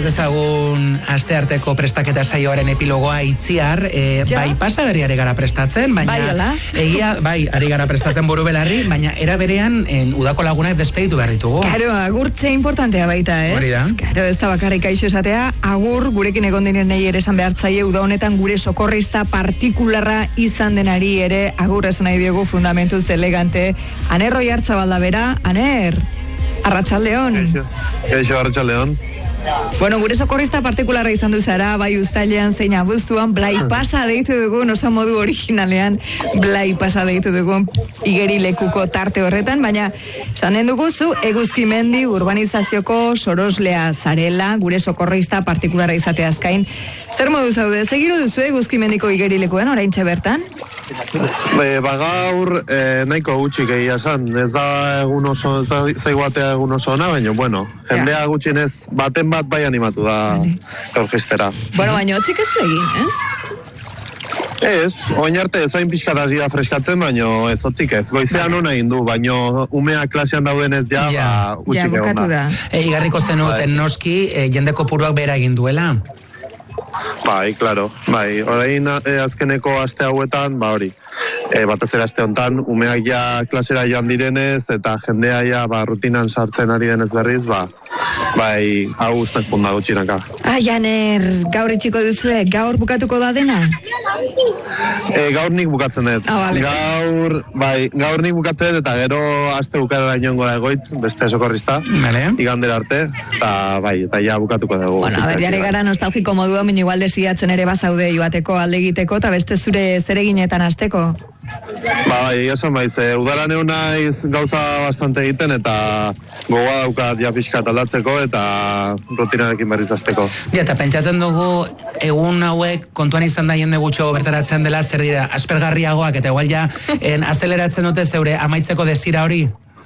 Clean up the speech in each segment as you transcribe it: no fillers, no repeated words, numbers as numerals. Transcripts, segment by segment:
dezagun astearteko prestaketa saioaren epilogoa Itziar, bai pasaberriare gara prestatzen, baina ari gara prestatzen buru belarri, baina era berean udako lagunak despeditu behar ditugu. Claro, agurtze importantea baita, ez? Hori da. Claro, ez da bakarrik aixo esatea, agur gurekin egon direnei ere esan behartzaile uda honetan gure sokorrista partikularra izan denari ere agur esan nahi diogu fundamentuz elegante. Aner Roi Artzabalda bera, Aner, Arratsaldeon. Eixo, Arratsaldeon. Bueno, gure sokorrista partikularra izan du zara, bai uztailean zein abuztuan, Blai pasa deitu dugun, oso modu originalean, Blai pasa deitu dugun igerilekuko tarte horretan, baina sanen duguzu, Eguzkimendi urbanizazioko soroslea zarela, gure sokorrista partikularra izatea azkain. Zer modu zaude, segiru duzu Eguzkimendiko igerilekuan, oraintxe bertan? Gaur nahiko gutxik egia esan, ez da egun oso, zaiguatea egun oso ona, baina, bueno, jendea gutxinez baten bat bai animatu da orkestera. Bueno, baina otzik ez du egin, ez? Ez, oin arte ez hain pixkatazia freskatzen, baina ez otzik ez. Goizean hona egin du, baina umeak klasean daudenez gutxik egon bukatu da. Igarriko zenuten noski, jende kopuruak bera egin duela? Bai, klaro, bai, orain azkeneko aste hauetan, hori, batez ere aste honetan, umeak ja klasera joan direnez, eta jendea ja rutinan sartzen ari denez berriz, bai, hau guztak funda gutxinaka. Aner, gaur itxiko duzue, gaur bukatuko da dena? Gaur nik bukatzen dut. Vale. Gaur nik bukatzen dut, eta gero aste bukarera inongo da egoitz, beste sokorrista, igandera arte, eta ja bukatuko dugu. Bueno, jare gara nostalgiko modua, min igual desiatzen ere bazaude joateko alde egiteko, eta beste zure zereginetan hasteko. Bai, esan baiz, udaran egon naiz gauza bastante egiten, eta gogoa daukat ja pixkat aldatzeko, eta rutinarekin berriz hasteko. Ja, eta pentsatzen dugu, egun hauek kontuan izan da jende gutxo bertaratzen dela, zer dira, aspergarriagoak, eta igual ja, azeleratzen dute zeure amaitzeko desira hori?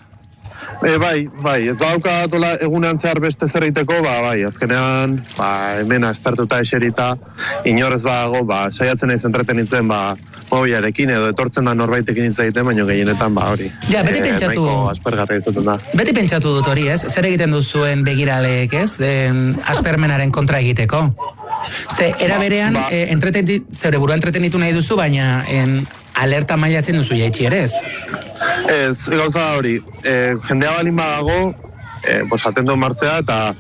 Bai, ez daukat egunean zehar beste zer egiteko, azkenean, hemen aspertuta eserita, inorrez dago, saiatzen naiz entretenitzen, mobilarekin edo etortzen da norbaitekin hitz egiten, baina gehienetan hori. Ja, beti pentsatu. Aspergarria izaten da. Beti pentsatu dut hori, ez? Zer egiten duzuen begiraleek, ez? Aspermenaren kontra egiteko. Ze, era berean, zeure burua entretenitu nahi duzu, baina alerta mailatzen duzu jaitsi ere, ez? Ez, gauza hori, jendea balin badago, atendo martzea, eta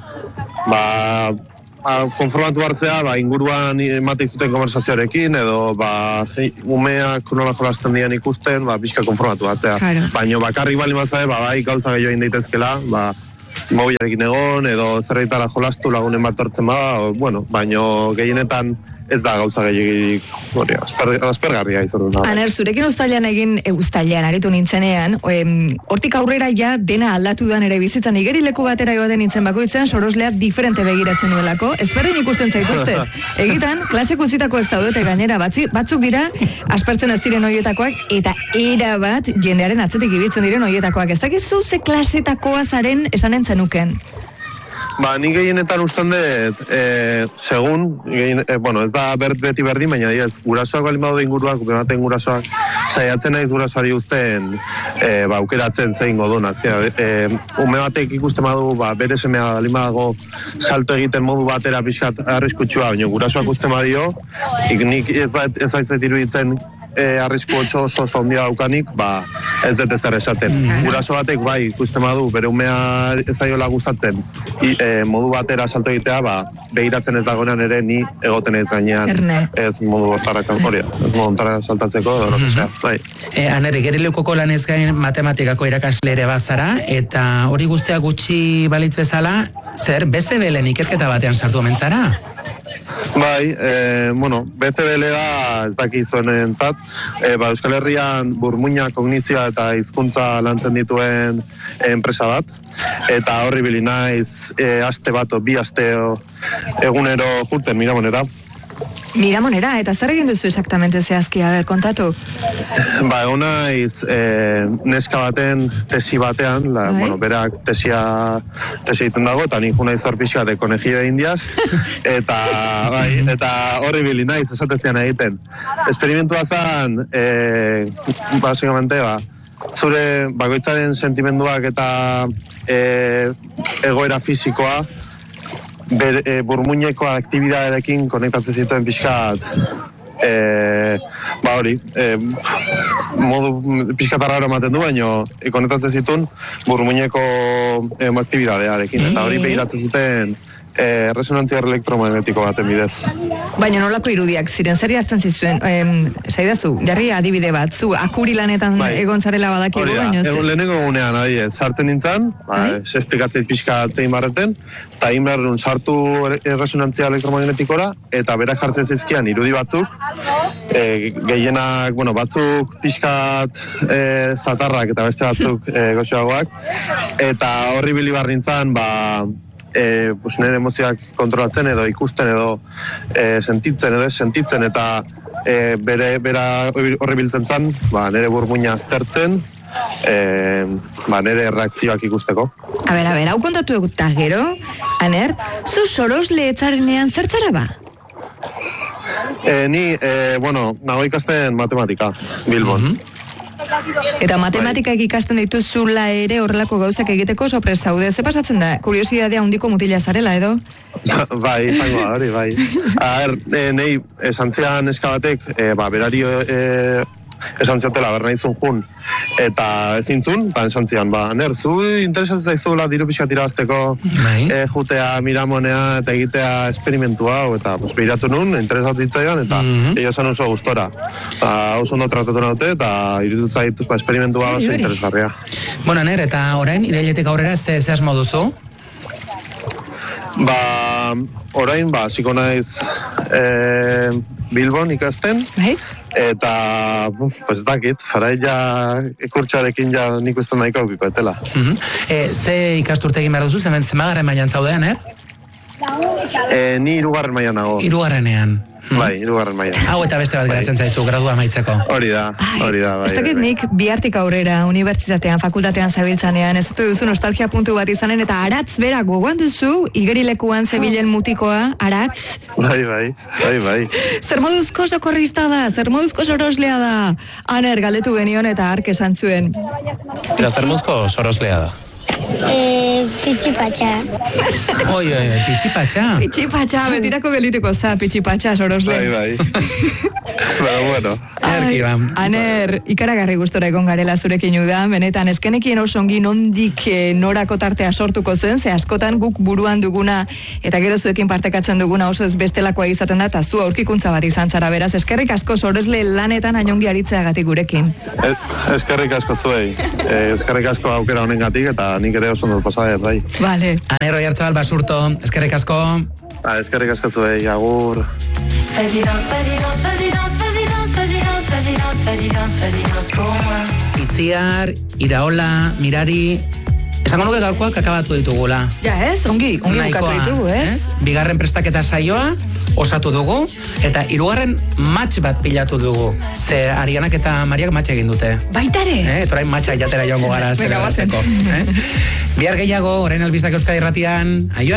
konformatu hartzea, inguruan emate izuten konversazioarekin, edo umeak nola jolasten dian ikusten, pixka konformatu hartzea. Baina bakarrik balin batzea, bai gauza gehiago indaitezkela, mobilarekin egon, edo zerreitara jolastu lagunen bat hartzen baina gehienetan ez da gauza gehiagik aspergarria izan da. Aner, zurekin uztailean aritu nintzenean, hortik aurrera ja dena aldatu dan ere bizitzan igerileku batera joaten nintzen bakoitzean, soroslea diferente begiratzen duelako, ezberdin ikusten zaituztet. Egitan, klaseko zitakoak zaudete gainera, batzuk dira, aspertzen ez diren horietakoak, eta era bat jendearen atzetik ibiltzen diren horietakoak. Ez dakizu ze klasetakoa zaren esanen zenuken? Ni gehienetan usten dut, segun, ez da beti berdin, baina gurasoak balin badaude inguruak, bematen gurasoak, saiatzen naiz gurasoari uzten aukeratzen zein godun. Ume batek ikusten badu, bere semea balin badago salto egiten modu batera pixkat arriskutsua, baina gurasoak uzten badio, nik ez aizet iruditzen arrisku oso ondia daukanik, ez dut ezer esaten. Guraso batek ikusten badu, bere umea ez daiola gustatzen, modu batera salto egitea, behiratzen ez dagoenan ere ni egoten ez gainean, ez modu ontara saltatzeko, Aner, igerileukoko lanez gain matematikako irakasle ere bazara, eta hori guztia gutxi balitz bezala, zer, BCBL-en ikerketa batean sartu omen zara? BCBL da, ez dakizuen entzat, Euskal Herrian burmuina, kognizioa eta hizkuntza lantzen dituen enpresa bat, eta horri bili naiz aste bat, bi aste egunero jurten Miramonera. Miramonera, eta zer egin duzu exactamente zehazki, kontatu? Egon naiz neska baten tesi batean, berak tesi egiten dago, eta nik naiz hor pixka de conejillo de indias, eta horri bili naiz esatezian egiten. Esperimentua zan, básicamente, zure bakoitzaren sentimenduak eta egoera fisikoa burmuineko aktibidaderekin konektatzen zituen pixkat, hori, modu pixkatarra ematen du, baino konektatzen zituen burmuineko aktibidadearekin, eta hori begiratzen zuten resonantzia elektromagnetiko baten bidez. Baina nolako irudiak ziren, zer hartzen zizuen, saidazu, jarri adibide bat, zu akuri lanetan egon zarela badakigu, baina ez? Lehenengo gunean, sartzen nintzen, esplikatzeit pixka zein barreten, eta egin behar duen sartu resonantzia elektromagnetikora, eta berak jartzen zizkian irudi batzuk, gehienak, batzuk pixkat zatarrak eta beste batzuk goxoagoak, eta horri bili behar nintzen, nire emozioak kontrolatzen edo ikusten edo sentitzen edo ez sentitzen eta bera horri biltzen zen nire burmuina aztertzen nire reakzioak ikusteko. A ber, hau kontatu eta gero, Aner, zu sorosle etzarenean zertzara ba? Ni, nago ikasten matematika, Bilbon. Eta matematikak ikasten dituzula ere horrelako gauzak egiteko sorpresa zaude. Ze pasatzen da? Kuriosidadea handiko mutila zarela, edo? Bai, hori, bai. Nei, esan zian eskabatek, berari esan ziotela, nahi zun jun, eta ezin zun, esan zian, Aner, zu interesatzen zaizula diru pixkat irabazteko jutea Miramonea eta egitea esperimentu hau, eta behiratu nun, interesatu ditzaidan, eta esan oso gustora. Oso ondo tratatu naute, eta irudutza dituz esperimentu hau oso interesgarria. Bueno, Aner, eta orain, irailetik aurrera, ze asmo duzu? Orain, ziko naiz Bilbon ikasten, eta, ez dakit, faraila kurtsarekin nik uste nahiko aukiko etela. Ze ikasturte egin behar duzu, zemagarren mailan zaudean, Ni 3. mailan nago. 3. Bai, 3. mailan. Hau eta beste bat geratzen zaizu, gradua amaitzeko. Hori da, bai. Ez dakit nik bihartik aurrera, unibertsitatean, fakultatean zabiltzanean, ez dute duzu nostalgia puntu bat izanen, eta Aratz bera gogoan duzu, igerilekuan zebilen mutikoa, Aratz? Bai. Zer moduzko sokorrista da, zer moduzko soroslea da? Aner, galdetu genion eta hark esan zuen. Eta zer moduzko soroslea da? Pitxipatxa. Oi, pitxipatxa. Pitxipatxa, betirako geliteko za, pitxipatxa, sorosle. Bai. Pero bueno. Aner, ikaragarri gustora egon garela zurekin da, benetan, ezkenekien oso ongi nondik norako tartea sortuko zen, ze askotan guk buruan duguna, eta gero zuekin partekatzen duguna oso ez bestelakoa izaten da, eta zu aurkikuntza bat izan zara, beraz, eskerrik asko sorosle lanetan ainongi aritzeagatik gurekin. Eskerrik asko zuei, eskerrik asko aukera honengatik, eta nik ere oso ondo pasadet, bai. Vale. Aner Oiartzabal, basurto, eskerrik asko. Eskerrik asko zuei, agur. Itziar, Iraola, Mirari, esango nuke gaurkoak akabatu ditugula. Ja, ez? Ongi bukatu ditugu, ez? Bigarren prestaketa saioa osatu dugu, eta 3. match bat pilatu dugu. Ze Arianak eta Mariak match egin dute. Baitare? Orain matcha jatera joango gara zera bateko. Bihar gehiago, orain albistak Euskadi Irratian. Aio!